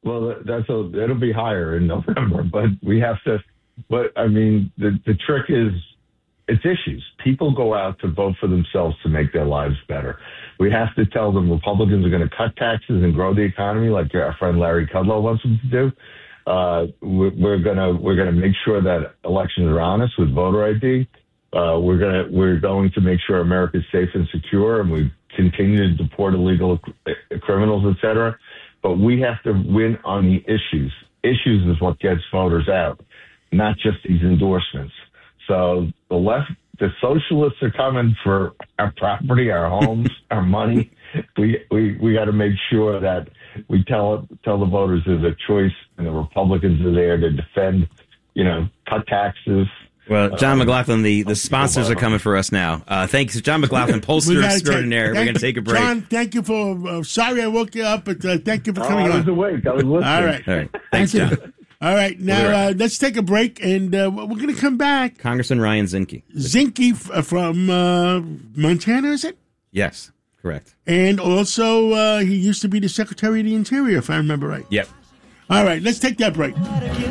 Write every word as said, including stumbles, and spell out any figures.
Well, that's a it'll be higher in November, but we have to. But I mean, the the trick is it's issues. People go out to vote for themselves to make their lives better. We have to tell them Republicans are going to cut taxes and grow the economy, like our friend Larry Kudlow wants them to do. Uh, we're, we're gonna we're gonna make sure that elections are honest with voter I D. Uh, we're gonna we're going to make sure America is safe and secure, and we continue to deport illegal criminals, et cetera. But we have to win on the issues. Issues is what gets voters out, not just these endorsements. So the left, the socialists are coming for our property, our homes, our money. We we we got to make sure that we tell tell the voters there's a choice, and the Republicans are there to defend, you know, cut taxes. Well, John McLaughlin, the, the sponsors are coming for us now. Uh, thanks, John McLaughlin, pollster extraordinaire. We're going to take a break. John, thank you for, uh, sorry I woke you up, but uh, thank you for coming oh, I on. was awake. I was listening. All right. All right. Thanks, John. All right. Now, uh, let's take a break, and uh, we're going to come back. Congressman Ryan Zinke. Zinke f- from uh, Montana, is it? Yes, correct. And also, uh, he used to be the Secretary of the Interior, if I remember right. Yep. All right. Let's take that break.